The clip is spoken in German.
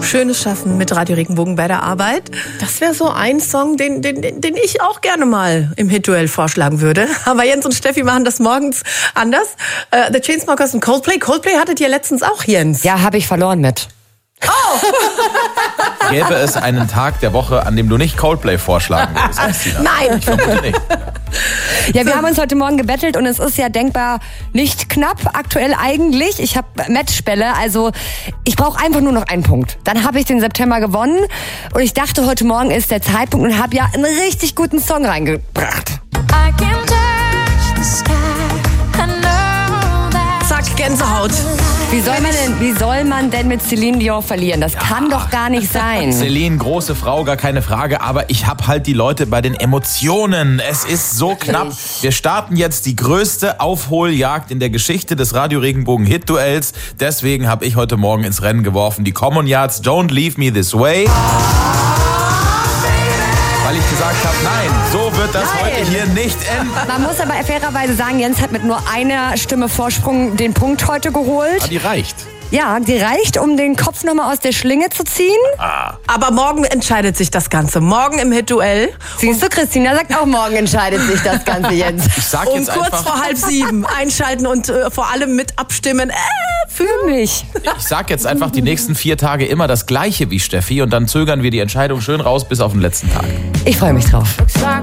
Schönes Schaffen mit Radio Regenbogen bei der Arbeit. Das wäre so ein Song, den ich auch gerne mal im Hit-Duell vorschlagen würde. Aber Jens und Steffi machen das morgens anders. The Chainsmokers und Coldplay. Coldplay hattet ihr letztens auch, Jens. Ja, habe ich verloren mit. Oh! Gäbe es einen Tag der Woche, an dem du nicht Coldplay vorschlagen würdest, Christina? Nein! Ich vermute nicht. Ja, wir haben uns heute Morgen gebettelt und es ist ja denkbar nicht knapp, aktuell eigentlich. Ich habe Matchbälle, also ich brauche einfach nur noch einen Punkt. Dann habe ich den September gewonnen und ich dachte, heute Morgen ist der Zeitpunkt und habe ja einen richtig guten Song reingebracht. Zack, Gänsehaut. Wie soll man denn mit Celine Dion verlieren? Das kann doch gar nicht sein. Celine, große Frau, gar keine Frage, aber ich habe halt die Leute bei den Emotionen. Es ist so knapp. Wir starten jetzt die größte Aufholjagd in der Geschichte des Radio Regenbogen Hit-Duells. Deswegen habe ich heute Morgen ins Rennen geworfen die Common Yards Don't Leave Me This Way. Weil ich gesagt habe, nein, so wird das heute hier nicht enden. Man muss aber fairerweise sagen, Jens hat mit nur einer Stimme Vorsprung den Punkt heute geholt. Ah, die reicht. Ja, die reicht, um den Kopf nochmal aus der Schlinge zu ziehen. Aber morgen entscheidet sich das Ganze. Morgen im Hit-Duell. Siehst du, Christina sagt auch, morgen entscheidet sich das Ganze, Jens. Ich sag Um jetzt kurz einfach, vor 6:30 einschalten und vor allem mit abstimmen. Für mich. ich sag jetzt einfach die nächsten 4 Tage immer das Gleiche wie Steffi und dann zögern wir die Entscheidung schön raus bis auf den letzten Tag. Ich freue mich drauf. Looks like